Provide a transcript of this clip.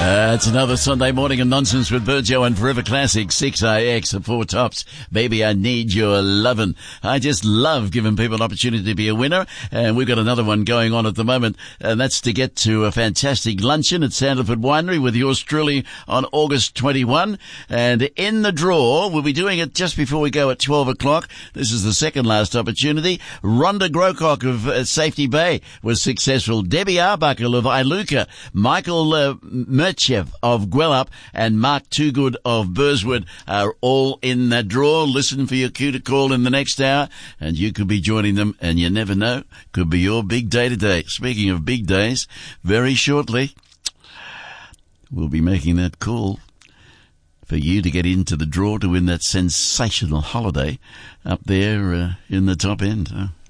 It's another Sunday morning of nonsense with Burjo and Forever Classic 6AX at Four Tops. Baby, I need your lovin'. I just love giving people an opportunity to be a winner, and we've got another one going on at the moment, and that's to get to a fantastic luncheon at Sandalford Winery with yours truly on August 21. And in the draw, we'll be doing it just before we go at 12 o'clock. This is the second last opportunity. Rhonda Grocock of Safety Bay was successful. Debbie Arbuckle of Iluka, Michael Merchev of Gwelup, and Mark Toogood of Burswood are all in that draw. Listen for your cue to call in the next hour, and you could be joining them, and you never know, could be your big day today. Speaking of big days, very shortly, we'll be making that call for you to get into the draw to win that sensational holiday up there in the top end.